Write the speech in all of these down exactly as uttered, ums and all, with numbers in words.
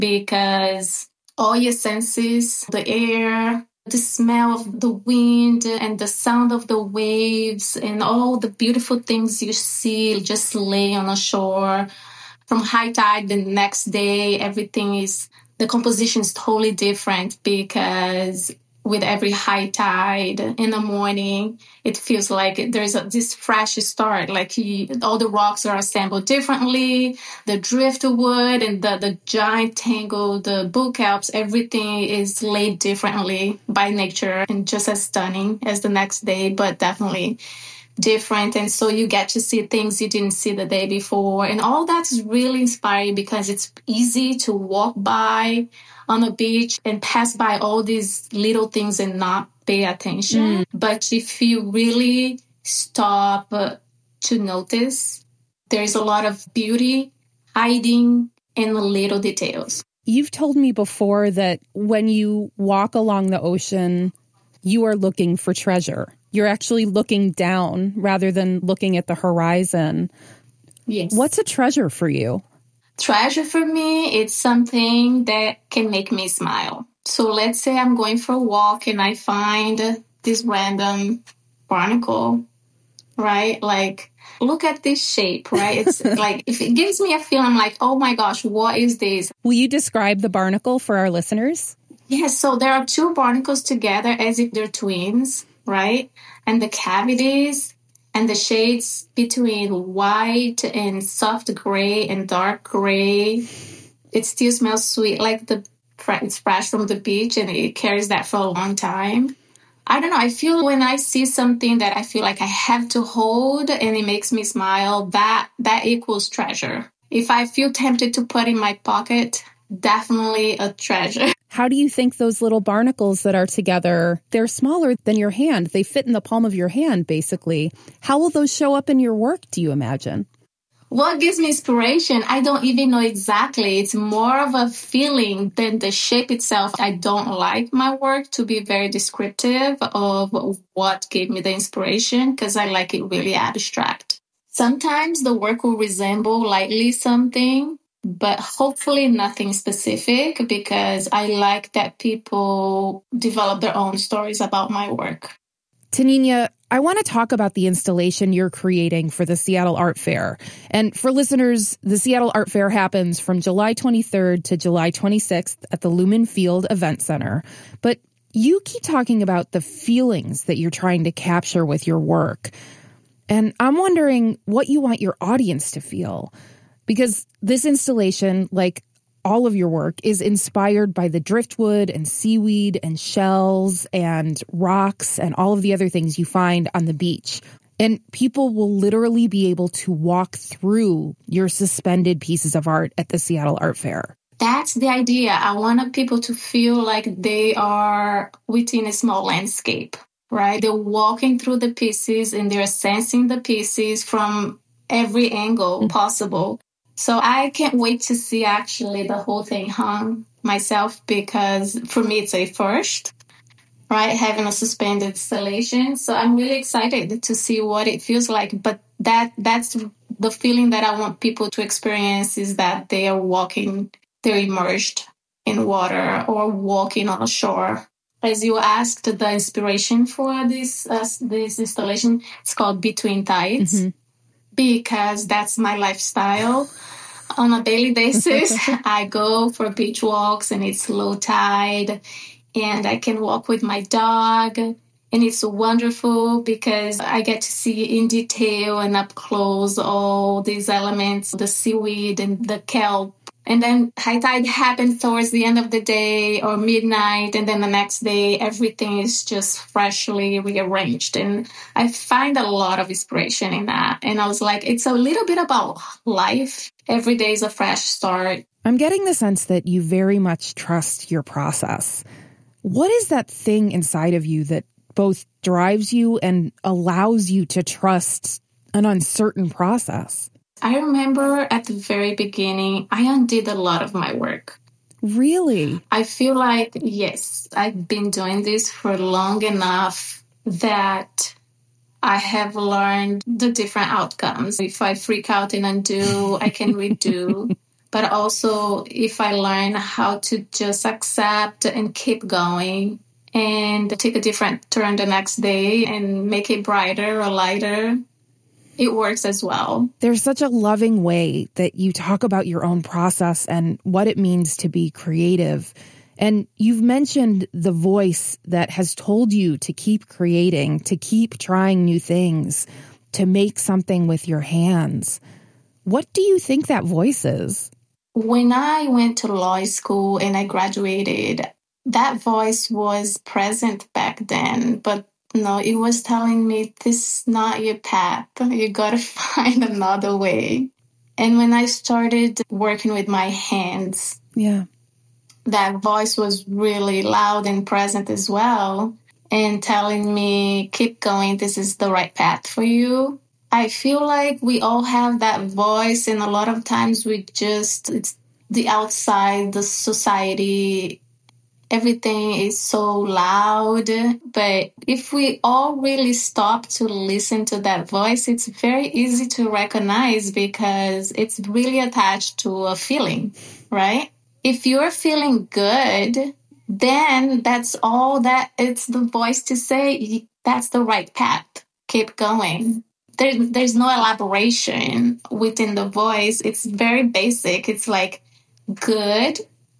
because all your senses, the air, the smell of the wind and the sound of the waves and all the beautiful things you see just lay on the shore. From high tide the next day, everything is, the composition is totally different because with every high tide in the morning, it feels like there's a, this fresh start. Like you, all the rocks are assembled differently. The driftwood and the, the giant tangle, the bull kelps, everything is laid differently by nature and just as stunning as the next day, but definitely different. And so you get to see things you didn't see the day before. And all that's really inspiring because it's easy to walk by on the beach and pass by all these little things and not pay attention. Mm. But if you really stop uh, to notice, there's a lot of beauty hiding in the little details. You've told me before that when you walk along the ocean, you are looking for treasure. You're actually looking down rather than looking at the horizon. Yes. What's a treasure for you? Treasure for me, it's something that can make me smile. So let's say I'm going for a walk and I find this random barnacle, right? Like, look at this shape, right? It's like, if it gives me a feeling, I'm like, oh my gosh, what is this? Will you describe the barnacle for our listeners? Yes, so there are two barnacles together as if they're twins, right? And the cavities and the shades between white and soft gray and dark gray, it still smells sweet, like the it's fresh from the beach and it carries that for a long time. I don't know, I feel when I see something that I feel like I have to hold and it makes me smile, that that equals treasure. If I feel tempted to put in my pocket, definitely a treasure. How do you think those little barnacles that are together, they're smaller than your hand. They fit in the palm of your hand, basically. How will those show up in your work, do you imagine? What gives me inspiration? I don't even know exactly. It's more of a feeling than the shape itself. I don't like my work to be very descriptive of what gave me the inspiration because I like it really abstract. Sometimes the work will resemble lightly something, but hopefully nothing specific because I like that people develop their own stories about my work. Taninia, I want to talk about the installation you're creating for the Seattle Art Fair. And for listeners, the Seattle Art Fair happens from July twenty-third to July twenty-sixth at the Lumen Field Event Center. But you keep talking about the feelings that you're trying to capture with your work. And I'm wondering what you want your audience to feel. Because this installation, like all of your work, is inspired by the driftwood and seaweed and shells and rocks and all of the other things you find on the beach. And people will literally be able to walk through your suspended pieces of art at the Seattle Art Fair. That's the idea. I wanted people to feel like they are within a small landscape, right? They're walking through the pieces and they're sensing the pieces from every angle possible. So I can't wait to see actually the whole thing hung myself because for me it's a first, right? Having a suspended installation. So I'm really excited to see what it feels like. But that that's the feeling that I want people to experience is that they are walking, they're immersed in water or walking on a shore. As you asked, the inspiration for this uh, this installation, it's called Between Tides. Mm-hmm. Because that's my lifestyle. On a daily basis, I go for beach walks and it's low tide and I can walk with my dog. And it's wonderful because I get to see in detail and up close all these elements, the seaweed and the kelp. And then high tide happens towards the end of the day or midnight. And then the next day, everything is just freshly rearranged. And I find a lot of inspiration in that. And I was like, it's a little bit about life. Every day is a fresh start. I'm getting the sense that you very much trust your process. What is that thing inside of you that both drives you and allows you to trust an uncertain process? I remember at the very beginning, I undid a lot of my work. Really? I feel like, yes, I've been doing this for long enough that I have learned the different outcomes. If I freak out and undo, I can redo. But also if I learn how to just accept and keep going and take a different turn the next day and make it brighter or lighter, it works as well. There's such a loving way that you talk about your own process and what it means to be creative. And you've mentioned the voice that has told you to keep creating, to keep trying new things, to make something with your hands. What do you think that voice is? When I went to law school and I graduated, that voice was present back then, but no, it was telling me this is not your path. You got to find another way. And when I started working with my hands, yeah, that voice was really loud and present as well, and telling me, keep going, this is the right path for you. I feel like we all have that voice, and a lot of times we just, it's the outside, the society, everything is so loud. But if we all really stop to listen to that voice, it's very easy to recognize because it's really attached to a feeling, right? If you're feeling good, then that's all that it's the voice to say, that's the right path. Keep going. There, there's no elaboration within the voice. It's very basic. It's like good,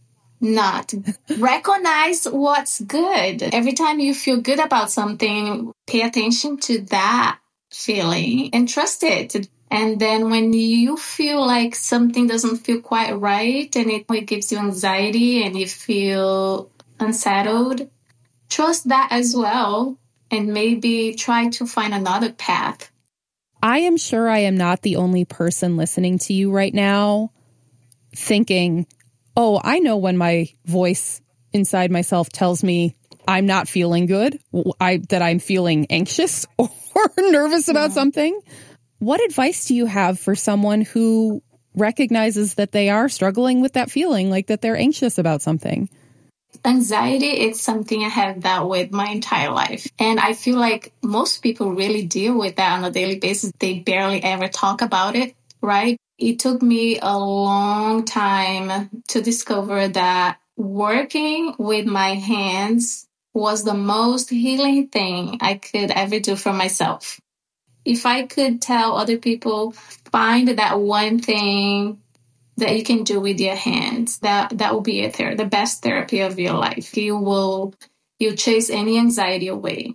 not. Recognize what's good. Every time you feel good about something, pay attention to that feeling and trust it. And then when you feel like something doesn't feel quite right and it, it gives you anxiety and you feel unsettled, trust that as well and maybe try to find another path. I am sure I am not the only person listening to you right now thinking, oh, I know when my voice inside myself tells me I'm not feeling good, I, that I'm feeling anxious or nervous about yeah. something. What advice do you have for someone who recognizes that they are struggling with that feeling, like that they're anxious about something? Anxiety is something I have dealt with my entire life. And I feel like most people really deal with that on a daily basis. They barely ever talk about it, right? It took me a long time to discover that working with my hands was the most healing thing I could ever do for myself. If I could tell other people, find that one thing that you can do with your hands, that that will be it there, the best therapy of your life. You will you'll chase any anxiety away.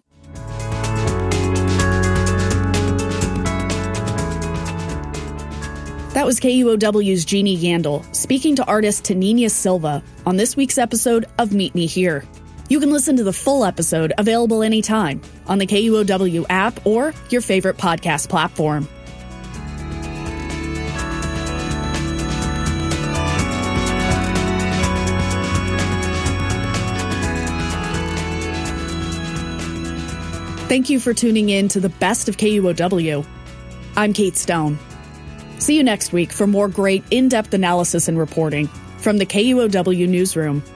That was K U O W's Jeannie Yandel speaking to artist Tanina Silva on this week's episode of Meet Me Here. You can listen to the full episode available anytime on the K U O W app or your favorite podcast platform. Thank you for tuning in to the best of K U O W. I'm Kate Stone. See you next week for more great in-depth analysis and reporting from the K U O W Newsroom.